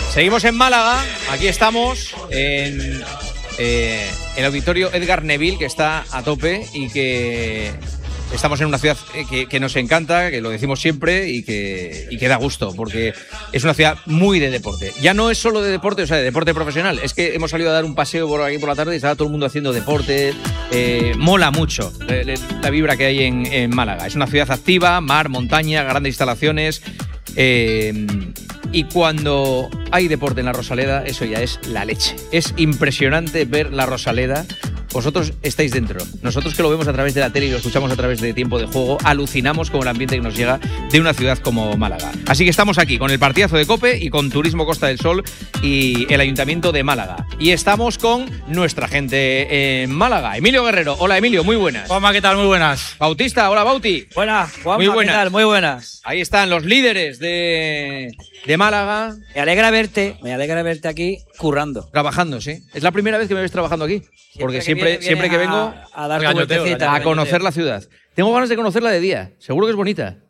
Seguimos en Málaga, aquí estamos en el auditorio Edgar Neville, que está a tope y que estamos en una ciudad que nos encanta, que lo decimos siempre y que da gusto, porque es una ciudad muy de deporte. Ya no es solo de deporte, o sea, de deporte profesional, es que hemos salido a dar un paseo por aquí por la tarde y estaba todo el mundo haciendo deporte. Mola mucho la vibra que hay en Málaga. Es una ciudad activa, mar, montaña, grandes instalaciones. Y cuando hay deporte en la Rosaleda, eso ya es la leche. Es impresionante ver la Rosaleda. Vosotros estáis dentro. Nosotros que lo vemos a través de la tele y lo escuchamos a través de Tiempo de Juego, alucinamos con el ambiente que nos llega de una ciudad como Málaga. Así que estamos aquí con el partidazo de COPE y con Turismo Costa del Sol y el Ayuntamiento de Málaga. Y estamos con nuestra gente en Málaga. Emilio Guerrero. Hola, Emilio, muy buenas. Juanma, ¿qué tal? Muy buenas. Bautista, hola, Bauti. Buenas, Juanma, muy buenas. ¿qué tal? Muy buenas. Ahí están los líderes de Málaga. Me alegra verte aquí currando. Trabajando, sí. Es la primera vez que me ves trabajando aquí. Porque siempre que vengo a dar tu vueltecita, a conocer la ciudad. Tengo ganas de conocerla de día. Seguro que es bonita.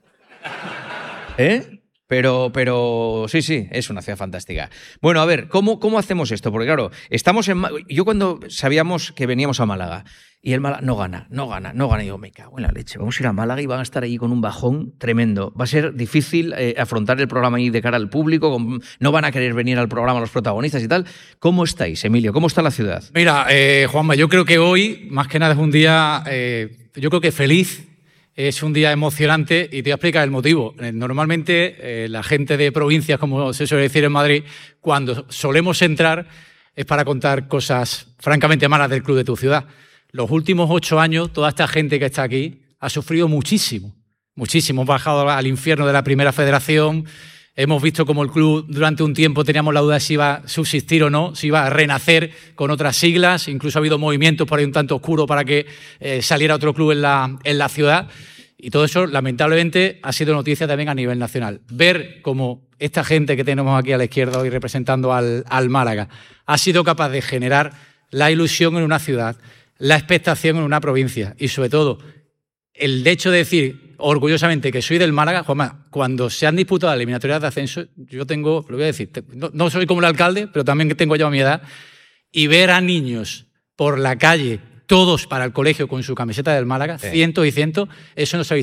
Pero sí, es una ciudad fantástica. Bueno, a ver, ¿cómo hacemos esto? Porque claro, estamos en... Yo cuando sabíamos que veníamos a Málaga y el Málaga no gana, y digo, me cago en la leche, vamos a ir a Málaga y van a estar ahí con un bajón tremendo. Va a ser difícil afrontar el programa ahí de cara al público, no van a querer venir al programa los protagonistas y tal. ¿Cómo estáis, Emilio? ¿Cómo está la ciudad? Mira, Juanma, yo creo que hoy, más que nada, es un día, yo creo que feliz. Es un día emocionante y te voy a explicar el motivo. Normalmente la gente de provincias, como se suele decir en Madrid, cuando solemos entrar es para contar cosas francamente malas del club de tu ciudad. Los últimos 8 años, toda esta gente que está aquí ha sufrido muchísimo. Hemos bajado al infierno de la Primera Federación. Hemos visto cómo el club durante un tiempo teníamos la duda de si iba a subsistir o no, si iba a renacer con otras siglas. Incluso ha habido movimientos por ahí un tanto oscuros para que saliera otro club en la ciudad. Y todo eso, lamentablemente, ha sido noticia también a nivel nacional. Ver cómo esta gente que tenemos aquí a la izquierda hoy representando al Málaga ha sido capaz de generar la ilusión en una ciudad, la expectación en una provincia y, sobre todo, el hecho de decir orgullosamente que soy del Málaga. Juanma, cuando se han disputado las eliminatorias de ascenso, yo tengo, lo voy a decir, no soy como el alcalde, pero también tengo ya mi edad, y ver a niños por la calle, todos para el colegio con su camiseta del Málaga, cientos y cientos, eso no se ha